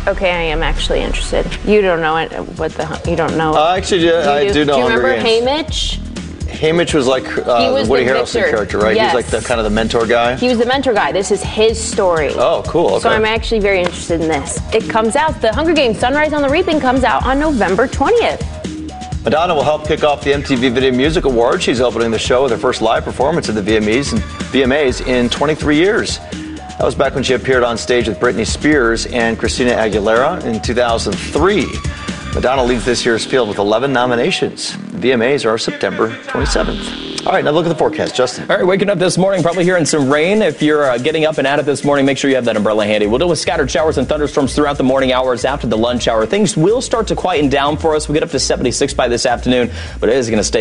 Okay, I am actually interested. You don't know it. You don't know? Actually, I do know. Do you remember Hunger Games. Haymitch? Haymitch was like Woody Harrelson character, right? Yes. He was like the kind of the mentor guy. He was the mentor guy. This is his story. Oh, cool. Okay. So I'm actually very interested in this. It comes out, the Hunger Games Sunrise on the Reaping comes out on November 20th. Madonna will help kick off the MTV Video Music Awards. She's opening the show with her first live performance at the VMAs in 23 years. That was back when she appeared on stage with Britney Spears and Christina Aguilera in 2003. Madonna leads this year's field with 11 nominations. VMAs are September 27th. All right, now look at the forecast, Justin. All right, waking up this morning, probably hearing some rain. If you're getting up and at it this morning, make sure you have that umbrella handy. We'll deal with scattered showers and thunderstorms throughout the morning hours after the lunch hour. Things will start to quieten down for us. We get up to 76 by this afternoon, but it is going to stay